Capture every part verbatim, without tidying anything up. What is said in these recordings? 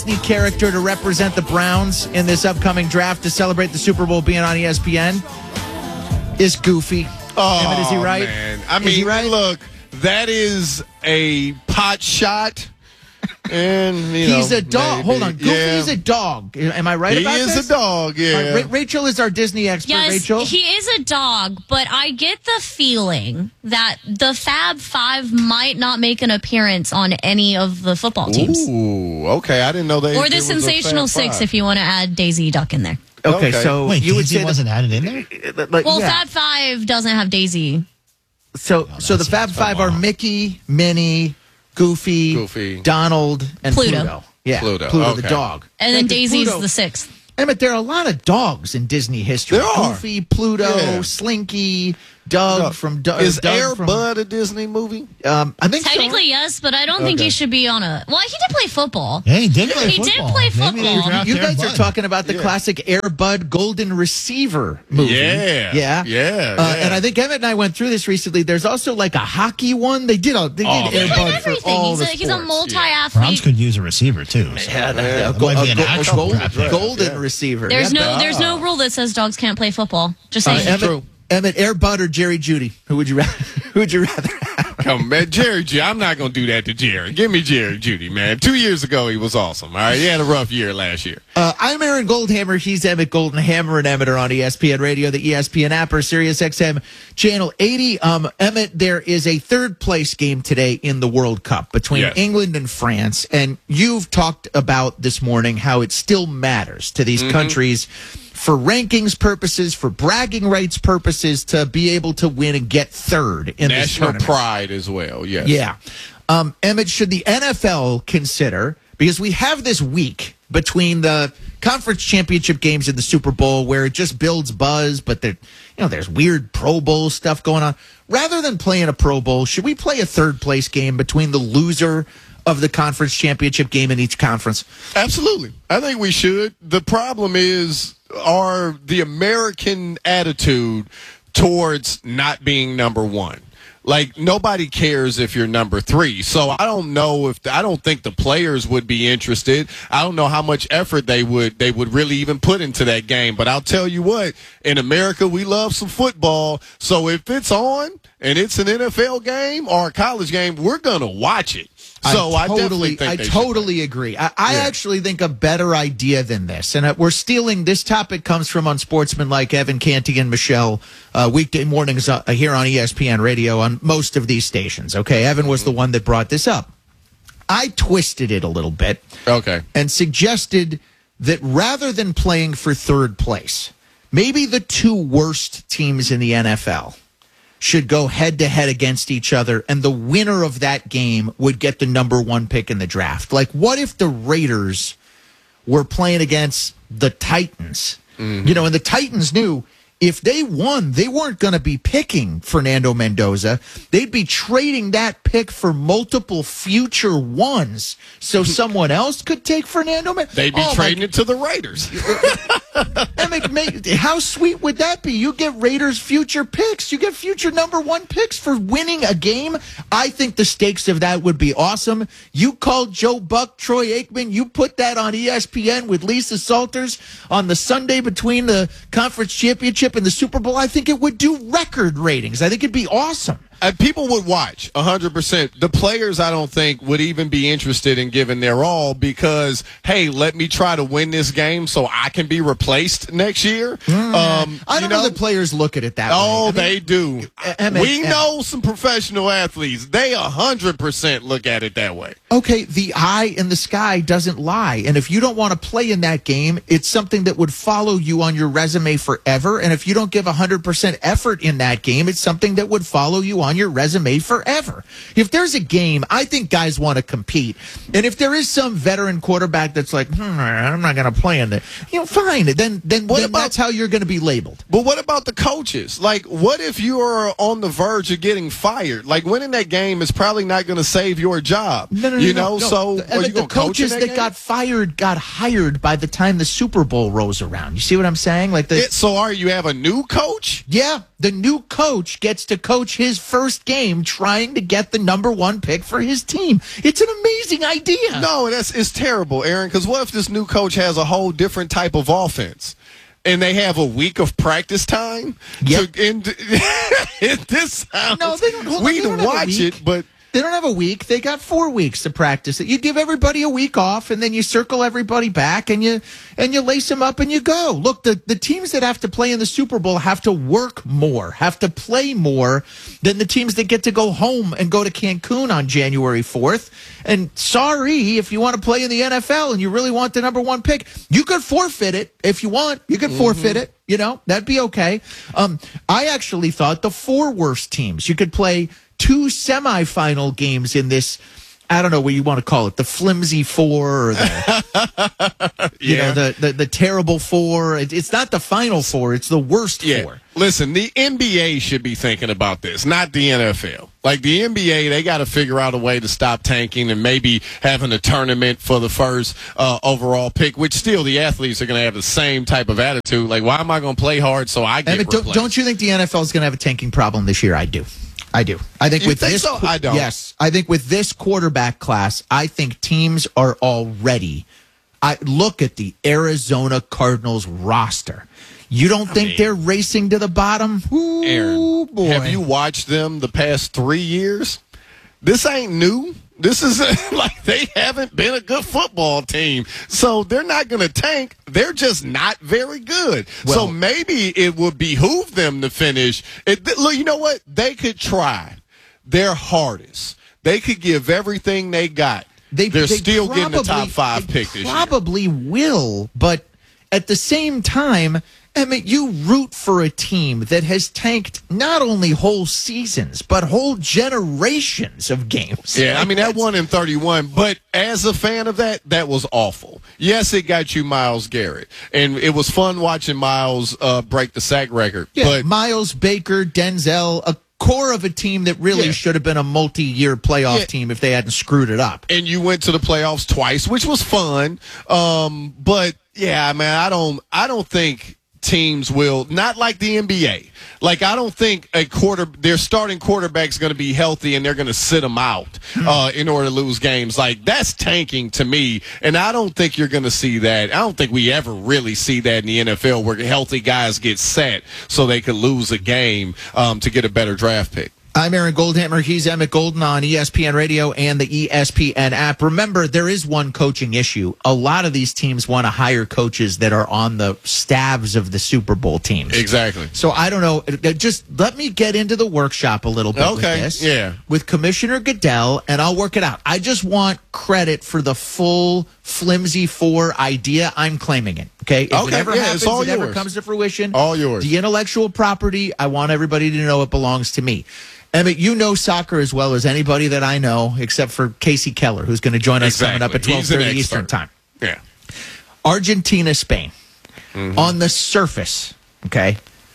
Disney character to represent the Browns in this upcoming draft to celebrate the Super Bowl being on E S P N is Goofy. Oh, Emmett, is he right? Man. I is mean, he right? look, that is a pot shot. And you he's know, a dog. maybe. Hold on. Goofy yeah. is a dog. Am I right he about this? He is a dog, yeah. Right, Ra- Rachel is our Disney expert. Yes, Rachel? he is a dog, but I get the feeling that the Fab Five might not make an appearance on any of the football teams. Ooh, okay. I didn't know they Or the Sensational Six, if you want to add Daisy Duck in there. Okay, Okay. so Wait, you would Daisy say wasn't added in there? that, like, Well, yeah. Fab Five doesn't have Daisy. So, Oh, so the that Fab seems Five so are long. Mickey, Minnie, Goofy, Goofy. Donald, and Pluto. Pluto. Yeah, Pluto, Pluto the okay. dog. And then Because Daisy's Pluto- the sixth. Emmett, there are a lot of dogs in Disney history. There are. Goofy, Pluto, Yeah. Slinky, Doug from Doug. Is Doug Air from, Bud a Disney movie? Um, I think Technically, so. yes, but I don't think Okay. he should be on a. Well, he did play football. Yeah, he did play He did football. play Maybe they football. draft You Air guys are Bud. talking about the Yeah. classic Air Bud Golden Receiver movie. Yeah. Yeah. Yeah, Uh, yeah. And I think Emmett and I went through this recently. There's also like a hockey one. They did a they Oh, did man. Air He Bud played for everything. all He's the a, he's a sports. multi-athlete. Browns could use a receiver, too. So. Yeah, the, Yeah. a, go- That might be a an go- actual golden, draft pick. golden Yeah. receiver. There's Yeah. no, there's no rule that says dogs can't play football. Just Uh, saying. Emmett, true. Emmett, Air Bud or Jerry Judy? Who would you rather? Who would you rather have? Come, man. Jerry G. I'm not going to do that to Jerry. Give me Jerry Judy, man. Two years ago, he was awesome. All right. He had a rough year last year. Uh, I'm Aaron Goldhammer. He's Emmett Golden. Hammer and Emmett are on E S P N Radio, the E S P N app, or Sirius X M Channel eighty. Um, Emmett, there is a third place game today in the World Cup between Yes. England and France. And you've talked about this morning how it still matters to these countries for rankings purposes, for bragging rights purposes, to be able to win and get third in this National tournament. pride as well, yes. Yeah. Um, Emmett, should the N F L consider, because we have this week between the conference championship games and the Super Bowl where it just builds buzz, but there, you know, there's weird Pro Bowl stuff going on. Rather than playing a Pro Bowl, should we play a third place game between the loser of the conference championship game in each conference? Absolutely. I think we should. The problem is are the American attitude towards not being number one. Like, nobody cares if you're number three. So I don't know if I don't think the players would be interested. I don't know how much effort they would they would really even put into that game. But I'll tell you what, in America, we love some football. So if it's on and it's an N F L game or a college game, we're going to watch it. So I, I totally, definitely think I they should. totally agree. I, I Yeah. actually think a better idea than this, and uh, we're stealing this topic comes from Unsportsmanlike Evan Canty and Michelle uh, weekday mornings uh, here on E S P N Radio on most of these stations. Okay, Evan was the one that brought this up. I twisted it a little bit Okay. and suggested that rather than playing for third place, maybe the two worst teams in the N F L should go head to head against each other, and the winner of that game would get the number one pick in the draft. Like, what if the Raiders were playing against the Titans? Mm-hmm. You know, and the Titans knew if they won, they weren't going to be picking Fernando Mendoza. They'd be trading that pick for multiple future ones so someone else could take Fernando Mendoza. They'd be Oh, my trading it to the Raiders. I mean, make- how sweet would that be? You get Raiders future picks. You get future number one picks for winning a game. I think the stakes of that would be awesome. You called Joe Buck, Troy Aikman. You put that on E S P N with Lisa Salters on the Sunday between the conference championship and the Super Bowl. I think it would do record ratings. I think it'd be awesome. Uh, people would watch one hundred percent. The players, I don't think, would even be interested in giving their all because, hey, let me try to win this game so I can be replaced next year. Um, I don't you know, that players look at it that Oh, way. I mean, they do. Emmett, we Emmett. know some professional athletes. They one hundred percent look at it that way. Okay, the eye in the sky doesn't lie. And if you don't want to play in that game, it's something that would follow you on your resume forever. And if you don't give one hundred percent effort in that game, it's something that would follow you on your resume forever. If there's a game, I think guys want to compete. And if there is some veteran quarterback that's like, hmm, I'm not going to play in it, you know, fine. Then, then, What then about- that's how you're going to be labeled. But what about the coaches? Like, what if you are on the verge of getting fired? Like, winning that game is probably not going to save your job. No, no, no, you no, know, no. so The- are and you the gonna coach in coaches that game? got fired got hired by the time the Super Bowl rolls around. You see what I'm saying? Like the It, so are you have a new coach? yeah, the new coach gets to coach his first first game trying to get the number one pick for his team. It's an amazing idea. No, that's it's terrible, Aaron, because what if this new coach has a whole different type of offense? And they have a week of practice time? Yep. To, and, and this sounds, No, they don't. Hold on, we they don't can have a watch week. it, but They don't have a week. They got four weeks to practice it. You give everybody a week off, and then you circle everybody back, and you and you lace them up, and you go. Look, the, the teams that have to play in the Super Bowl have to work more, have to play more than the teams that get to go home and go to Cancun on January fourth. And sorry, if you want to play in the N F L and you really want the number one pick, you could forfeit it if you want. You could mm-hmm. forfeit it. You know, that'd be okay. Um, I actually thought the four worst teams, you could play two semifinal games in this, I don't know what you want to call it, the flimsy four or the, you yeah. know, the, the, the terrible four. It, it's not the final four. It's the worst yeah. four. Listen, the N B A should be thinking about this, not the N F L. Like the N B A, they got to figure out a way to stop tanking and maybe having a tournament for the first uh, overall pick, which still the athletes are going to have the same type of attitude. Like, why am I going to play hard so I get I mean, don't, don't you think the N F L is going to have a tanking problem this year? I do. I do. I think You with think this, so? I don't. Yes, I think with this quarterback class, I think teams are already. I look at the Arizona Cardinals roster. You don't I think mean, they're racing to the bottom? Ooh, Aaron, boy. have you watched them the past three years? This ain't new. This is like they haven't been a good football team. So they're not going to tank. They're just not very good. Well, so maybe it would behoove them to finish. It, look, you know what? They could try their hardest. They could give everything they got. They, They're they still probably, getting the top five they pick this year. Probably will, but at the same time, I mean, you root for a team that has tanked not only whole seasons, but whole generations of games. Yeah, like I mean, that one in thirty-one, but as a fan of that, that was awful. Yes, it got you Myles Garrett, and it was fun watching Myles uh, break the sack record. Yeah, but Myles, Baker, Denzel, a core of a team that really yeah. should have been a multi-year playoff yeah. team if they hadn't screwed it up. And you went to the playoffs twice, which was fun. Um, but yeah, man, I don't, I don't think teams will, not like the N B A. Like, I don't think a quarter, their starting quarterback's going to be healthy and they're going to sit them out uh, in order to lose games. Like, that's tanking to me. And I don't think you're going to see that. I don't think we ever really see that in the N F L where healthy guys get set so they could lose a game um, to get a better draft pick. I'm Aaron Goldhammer. He's Emmett Golden on E S P N Radio and the E S P N app. Remember, there is one coaching issue. A lot of these teams want to hire coaches that are on the staffs of the Super Bowl teams. Exactly. So I don't know. Just let me get into the workshop a little bit okay. with this. Yeah. With Commissioner Goodell, and I'll work it out. I just want credit for the full flimsy four idea. I'm claiming it. Okay. If okay. it ever yeah, happens, it's all it yours. ever comes to fruition. All yours. The intellectual property, I want everybody to know it belongs to me. Emmett, you know soccer as well as anybody that I know, except for Casey Keller, who's going to join us exactly. coming up at twelve thirty Eastern Time. Yeah. Argentina, Spain. Mm-hmm. On the surface, okay,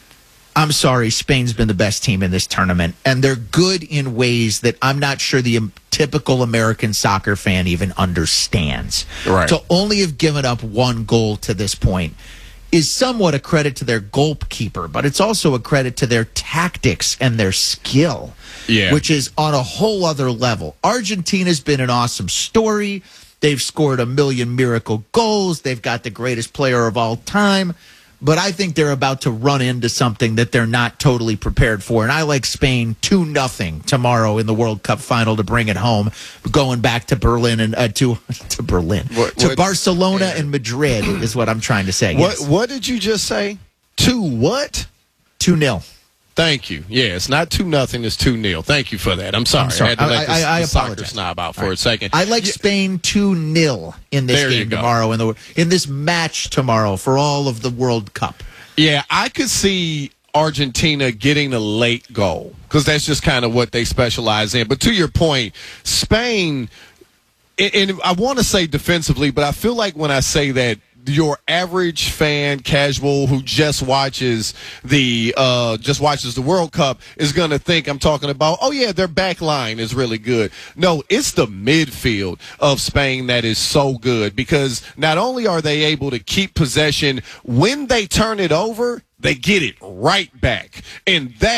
I'm sorry, Spain's been the best team in this tournament, and they're good in ways that I'm not sure the um, typical American soccer fan even understands. Right. To only have given up one goal to this point is somewhat a credit to their goalkeeper, but it's also a credit to their tactics and their skill, yeah. which is on a whole other level. Argentina's been an awesome story. They've scored a million miracle goals. They've got the greatest player of all time. But I think they're about to run into something that they're not totally prepared for. And I like Spain two nothing tomorrow in the World Cup final to bring it home, going back to Berlin and uh, to to Berlin. What, to what, Barcelona yeah. and Madrid is what I'm trying to say. What Yes. What did you just say? Two what? two nil. Thank you. Yeah, it's not two nothing. It's two nil. Thank you for that. I'm sorry. I'm sorry. I had to let I, this, I, I the soccer apologize. snob out for All a right. second. I like Yeah. Spain two nil in this There you game go. tomorrow in the in this match tomorrow for all of the World Cup. Yeah, I could see Argentina getting a late goal because that's just kind of what they specialize in. But to your point, Spain, and, and I want to say defensively, but I feel like when I say that, your average fan, casual, who just watches the uh, just watches the World Cup is going to think I'm talking about, oh, yeah, their back line is really good. No, it's the midfield of Spain that is so good because not only are they able to keep possession, when they turn it over, they get it right back. And that's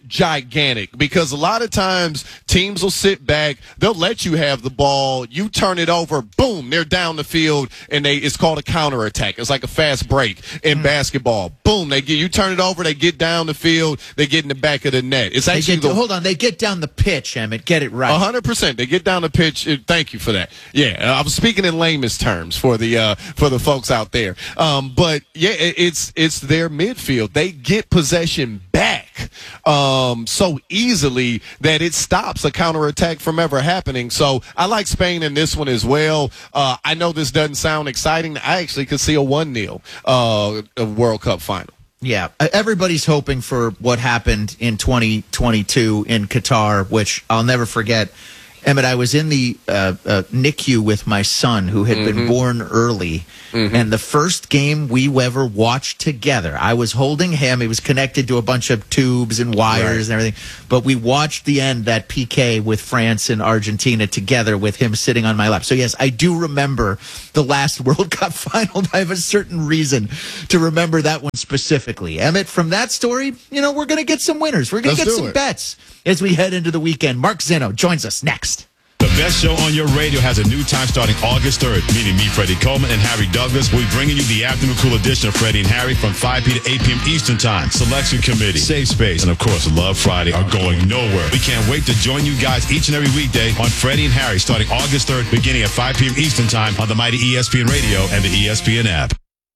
gigantic because a lot of times teams will sit back, they'll let you have the ball, you turn it over, boom, they're down the field, and they it's called a counterattack. It's like a fast break in mm. basketball. Boom, they get you turn it over, they get down the field, they get in the back of the net. It's actually get, the, hold on, they get down the pitch, Emmett. Get it right. one hundred percent. They get down the pitch. Thank you for that. Yeah, I was speaking in layman's terms for the uh, for the folks out there. Um, but yeah, it, it's it's their midfield. They get possession back um, so easily that it stops a counterattack from ever happening. So I like Spain in this one as well. Uh, I know this doesn't sound exciting. I actually could see a one nil uh, World Cup final. Yeah, everybody's hoping for what happened in twenty twenty-two in Qatar, which I'll never forget. Emmett, I was in the uh, uh, N I C U with my son, who had mm-hmm. been born early, mm-hmm. and the first game we ever watched together, I was holding him. He was connected to a bunch of tubes and wires right. and everything, but we watched the end, that P K with France and Argentina together with him sitting on my lap. So, yes, I do remember the last World Cup final. I have a certain reason to remember that one specifically. Emmett, from that story, you know, we're going to get some winners. We're going to get some it. bets as we head into the weekend. Mark Zinno joins us next. The best show on your radio has a new time starting August third. Meaning me, Freddie Coleman, and Harry Douglas. We'll be bringing you the afternoon cool edition of Freddie and Harry from five p.m. to eight p.m. Eastern Time. Selection Committee, Safe Space, and of course, Love Friday are going nowhere. We can't wait to join you guys each and every weekday on Freddie and Harry starting August third, beginning at five p.m. Eastern Time on the mighty E S P N Radio and the E S P N app.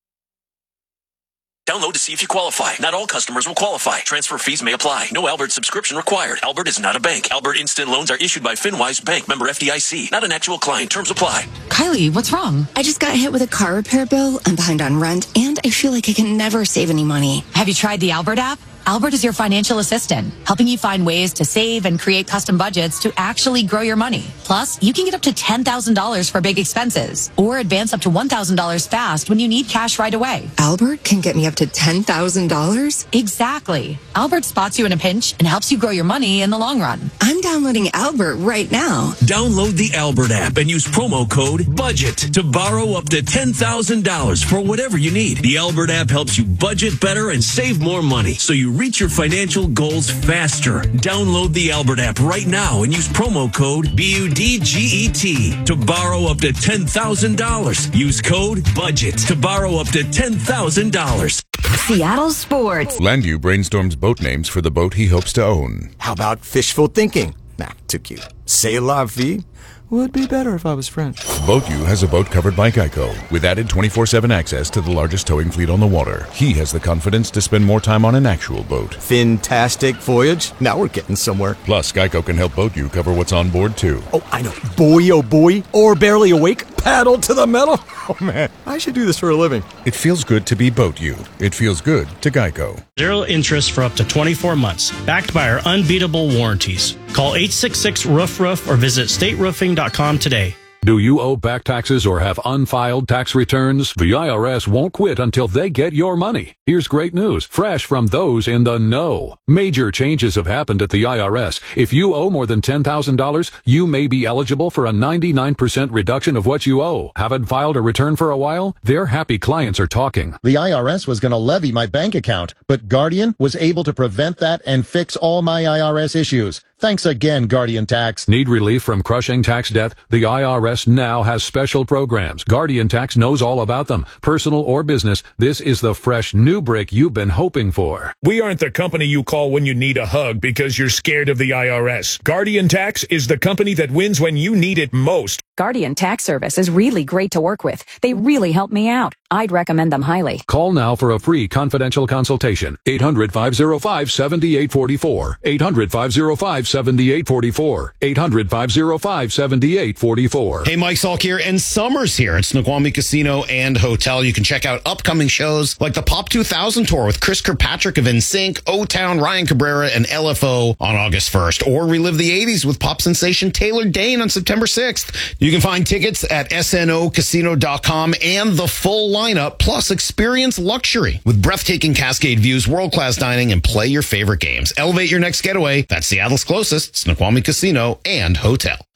Download to see if you qualify. Not all customers will qualify. Transfer fees may apply. No Albert subscription required. Albert is not a bank. Albert Instant Loans are issued by FinWise Bank, member F D I C. Not an actual client. Terms apply. Kylie, what's wrong? I just got hit with a car repair bill. I'm behind on rent, and I feel like I can never save any money. Have you tried the Albert app? Albert is your financial assistant, helping you find ways to save and create custom budgets to actually grow your money. Plus, you can get up to ten thousand dollars for big expenses or advance up to one thousand dollars fast when you need cash right away. Albert can get me up to ten thousand dollars? Exactly. Albert spots you in a pinch and helps you grow your money in the long run. I'm downloading Albert right now. Download the Albert app and use promo code BUDGET to borrow up to ten thousand dollars for whatever you need. The Albert app helps you budget better and save more money, so you reach your financial goals faster. Download the Albert app right now and use promo code B U D G E T to borrow up to ten thousand dollars. Use code BUDGET to borrow up to ten thousand dollars. Seattle Sports. Landview brainstorms boat names for the boat he hopes to own. How about fishful thinking? Nah, too cute. C'est la vie? Would be better if I was French. BoatU has a boat covered by Geico with added twenty-four seven access to the largest towing fleet on the water. He has the confidence to spend more time on an actual boat. Fantastic voyage. Now we're getting somewhere. Plus, Geico can help BoatU cover what's on board, too. Oh, I know. Boy, oh boy. Or barely awake. Paddle to the metal. Oh, man. I should do this for a living. It feels good to be BoatU. It feels good to Geico. Zero interest for up to twenty-four months. Backed by our unbeatable warranties. Call eight six six, roof roof or visit state roofing dot com today. Do you owe back taxes or have unfiled tax returns? The I R S won't quit until they get your money. Here's great news, fresh from those in the know. Major changes have happened at the I R S. If you owe more than ten thousand dollars, you may be eligible for a ninety-nine percent reduction of what you owe. Haven't filed a return for a while? Their happy clients are talking. The I R S was going to levy my bank account, but Guardian was able to prevent that and fix all my I R S issues. Thanks again, Guardian Tax. Need relief from crushing tax debt? The I R S now has special programs. Guardian Tax knows all about them. Personal or business, this is the fresh new brick you've been hoping for. We aren't the company you call when you need a hug because you're scared of the I R S. Guardian Tax is the company that wins when you need it most. Guardian Tax Service is really great to work with. They really help me out. I'd recommend them highly. Call now for a free confidential consultation. eight hundred, five oh five, seven eight four four. eight hundred, five oh five, seven eight four four. eight hundred, five oh five, seven eight four four. Hey, Mike Salk here, and summer's here at Snoqualmie Casino and Hotel. You can check out upcoming shows like the Pop two thousand Tour with Chris Kirkpatrick of N Sync, O-Town, Ryan Cabrera, and L F O on August first. Or relive the eighties with pop sensation Taylor Dayne on September sixth. You can find tickets at S N O casino dot com and the full lineup, plus experience luxury with breathtaking Cascade views, world-class dining, and play your favorite games. Elevate your next getaway. That's Seattle's closest, Snoqualmie Casino and Hotel.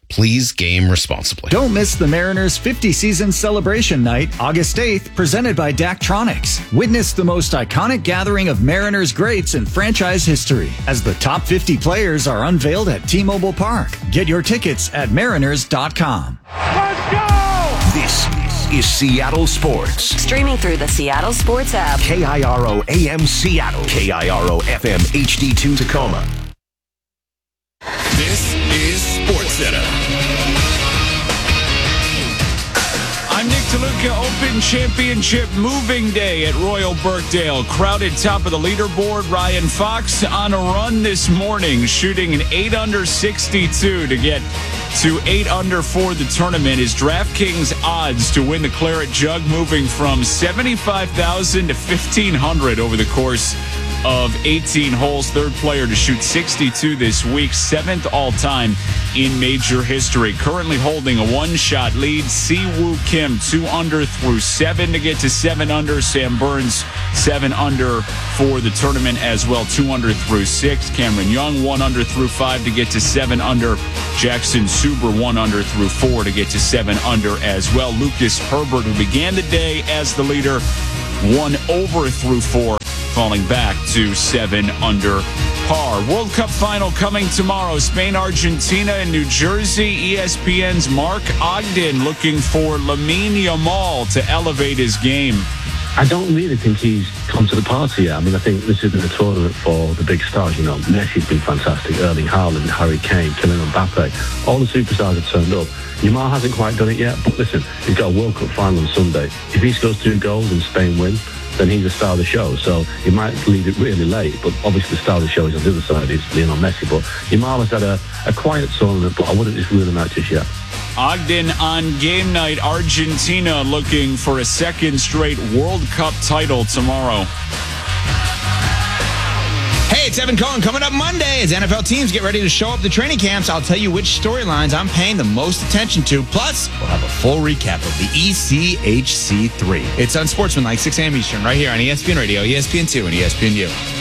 Please game responsibly. Don't miss the Mariners fifty season celebration night, August eighth, presented by Daktronics. Witness the most iconic gathering of Mariners greats in franchise history as the top fifty players are unveiled at T-Mobile Park. Get your tickets at mariners dot com. Let's go! This is Seattle Sports. Streaming through the Seattle Sports app. K I R O A M Seattle. K I R O F M H D two Tacoma. This is SportsCenter. I'm Nick DeLuca. Open Championship Moving Day at Royal Birkdale. Crowded top of the leaderboard. Ryan Fox on a run this morning, shooting an eight under sixty-two to get to eight under for the tournament. His DraftKings odds to win the Claret Jug moving from seventy-five thousand to fifteen hundred over the course of eighteen holes. Third player to shoot sixty-two this week, seventh all-time in major history. Currently holding a one-shot lead, Si-Woo Kim, two under through seven to get to seven under. Sam Burns, seven under for the tournament as well, two under through six. Cameron Young, one under through five to get to seven under. Jackson Suber, one under through four to get to seven under as well. Lucas Herbert, who began the day as the leader, one over through four, falling back to seven under par. World Cup final coming tomorrow. Spain, Argentina, and New Jersey. E S P N's Mark Ogden looking for Lamine Yamal to elevate his game. I don't really think he's come to the party yet. I mean, I think this has been a tournament for the big stars. You know, Messi's been fantastic. Erling Haaland, Harry Kane, Kylian Mbappe. All the superstars have turned up. Yamal hasn't quite done it yet, but listen, he's got a World Cup final on Sunday. If he scores two goals and Spain win, then he's the star of the show. So he might leave it really late, but obviously the star of the show is on the other side, is Lionel Messi. But Yamal has had a, a quiet tournament, but I wouldn't just rule him out just yet. Ogden on game night. Argentina looking for a second straight World Cup title tomorrow. Hey, it's Evan Cohen. Coming up Monday as N F L teams get ready to show up to training camps, I'll tell you which storylines I'm paying the most attention to. Plus, we'll have a full recap of the E C H C three. It's Unsportsmanlike, six a.m. Eastern, right here on E S P N Radio, E S P N two, and E S P N U.